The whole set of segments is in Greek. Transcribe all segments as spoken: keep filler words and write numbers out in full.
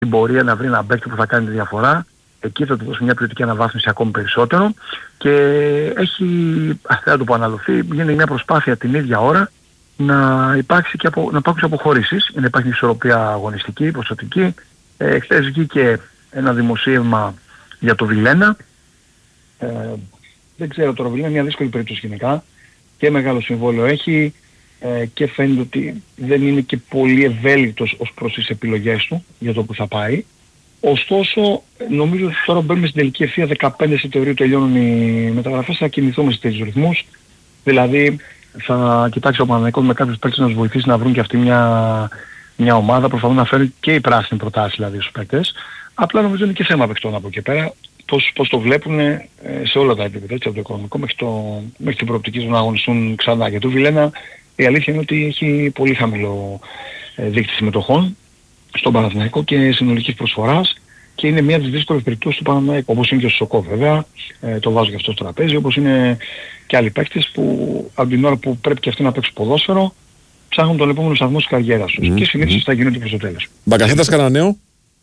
την πορεία να βρει ένα παίκτη που θα κάνει τη διαφορά. Εκεί θα του δώσει μια ποιοτική αναβάθμιση ακόμη περισσότερο και έχει, αυτά του που αναλωθεί, γίνει μια προσπάθεια την ίδια ώρα να υπάρξει και απο, να υπάρξουν αποχωρήσεις, να υπάρχει ισορροπία αγωνιστική, ποσοτική. Ε, χθες βγήκε ένα δημοσίευμα για το Βιλένα. Ε, δεν ξέρω τώρα, ο Βιλένα είναι μια δύσκολη περίπτωση γενικά και μεγάλο συμβόλαιο έχει ε, και φαίνεται ότι δεν είναι και πολύ ευέλικτος ως προς τις επιλογές του για το που θα πάει. Ωστόσο, νομίζω ότι τώρα μπαίνουμε στην τελική ευθεία, δεκαπέντε Σεπτεμβρίου τελειώνουν οι μεταγραφές, θα κινηθούμε σε τέτοιους ρυθμούς. Δηλαδή θα κοιτάξει ο Παναθηναϊκός με κάποιους παίκτες να τους βοηθήσει να βρουν και αυτή μια, μια ομάδα, προσπαθούν να φέρουν και οι πράσινοι προτάσεις δηλαδή στους παίκτες. Απλά νομίζω είναι και θέμα παιχτών από εκεί πέρα, πώς, πώς το βλέπουν ε, σε όλα τα επίπεδα, έτσι από το οικονομικό μέχρι, το, μέχρι την προοπτική του να αγωνιστούν ξανά. Για το Βιλένα η αλήθεια είναι ότι έχει πολύ χαμηλό ε, δείκτη συμμετοχών στον Παναθηναϊκό και συνολικής προσφοράς και είναι μια από τις δύσκολες περιπτώσεις του Παναθηναϊκού, όπως είναι και ο Σοκό βέβαια, ε, το βάζω και αυτό στο τραπέζι, όπως είναι και άλλοι παίκτες που από την ώρα που πρέπει και αυτοί να παίξουν ποδόσφαιρο ψάχνουν τον επόμενο σταθμό της καριέρας τους mm-hmm. και συνήθως θα γίνονται προς το τέλος. Μπακασέτας κανένα νέο?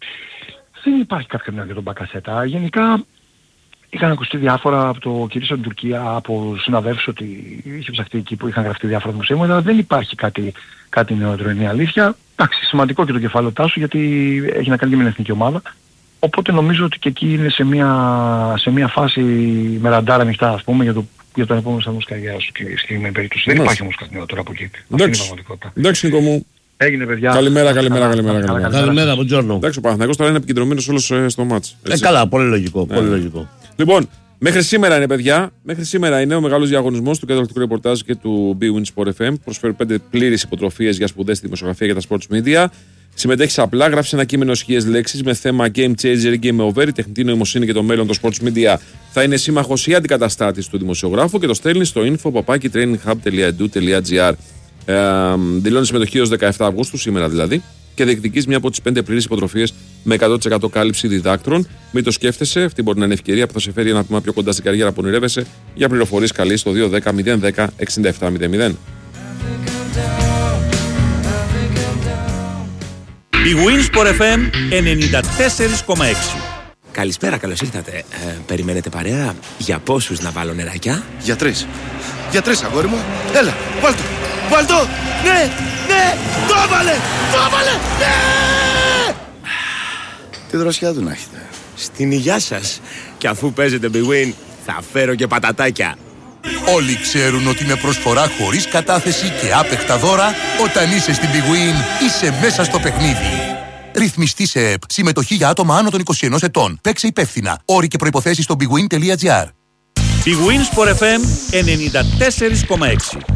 Δεν υπάρχει κάποιο νέο για τον Μπακασέτα. Γενικά είχαν ακουστεί διάφορα από το κυρίως στην Τουρκία, από συναδέλφους ότι είχε ψαχτεί εκεί που είχαν γραφτεί διάφορα δημοσίευματα. Δεν υπάρχει κάτι, κάτι νεότερο, είναι η αλήθεια. Εντάξει, σημαντικό και το κεφάλαιο Τάσου γιατί έχει να κάνει και με την εθνική ομάδα. Οπότε νομίζω ότι και εκεί είναι σε μια, σε μια φάση με ραντάρα ανοιχτά, ας πούμε, για, το, για τον επόμενο σταθμό της καριέρας του και συγκεκριμένη περίπτωση. Δεν υπάρχει όμως κάτι νεότερο από εκεί. Αυτή είναι η πραγματικότητα. Εντάξει, Νίκο μου. Έγινε, παιδιά. Καλημέρα, καλημέρα, καλημέρα. Καλημέρα, καλημέρα από Τζόρνο. Εντάξει, ο Παναθηναϊκός τώρα είναι επικεντρωμένος όλος στο μάτς. Ε, καλά, πολύ λογικό, ναι. πολύ λογικό. Λοιπόν, μέχρι σήμερα είναι, παιδιά. Μέχρι σήμερα είναι ο μεγάλος διαγωνισμός του Κεντρικού Ρεπορτάζ και του Bwin Sport εφ εμ. Προσφέρει πέντε πλήρεις υποτροφίες για σπουδές στη δημοσιογραφία και τα sports media. Συμμετέχεις απλά, γράψεις ένα κείμενο χίλιες λέξεις με θέμα Game Changer, Game Over, η τεχνητή νοημοσύνη και το μέλλον των sports media. Θα είναι σύμμαχος ή αντικαταστάτης του δημοσιογράφου και το στέλνεις στο info παπάκι traininghub τελεία e d u τελεία g r. Ε, δηλώνει συμμετοχή ως δεκαεφτά Αυγούστου, σήμερα δηλαδή, και διεκδικείς μία από τις πέντε πλήρεις υποτροφίες με εκατό τοις εκατό κάλυψη διδάκτρων. Μην το σκέφτεσαι, αυτή μπορεί να είναι ευκαιρία που θα σε φέρει ένα βήμα πιο κοντά στην καριέρα που ονειρεύεσαι. Για πληροφορίες καλεί στο δύο ένα μηδέν ένα μηδέν εξήντα επτά μηδέν μηδέν. Η Win Sport εφ εμ ενενήντα τέσσερα κόμμα έξι. Καλησπέρα, καλώς ήρθατε. Ε, περιμένετε παρέα? Για πόσους να βάλω νεράκια? Για τρεις. Για τρεις, αγόρι μου. Έλα, βάλτο. Βάλτο. Ναι, ναι. Το έβαλε. Το έβαλε. Ναι. Τι δροσιά του να έχετε. Στην υγειά σας. Και αφού παίζετε Bwin, θα φέρω και πατατάκια. Όλοι ξέρουν ότι με προσφορά χωρίς κατάθεση και άπεχτα δώρα, όταν είσαι στην Bwin, είσαι μέσα στο παιχνίδι. Ρυθμιστή σε ΕΠ. Συμμετοχή για άτομα άνω των είκοσι ενός ετών. Παίξε υπεύθυνα. Όροι και προϋποθέσεις στο bwin τελεία gr. Η Win Sport εφ εμ ενενήντα τέσσερα κόμμα έξι.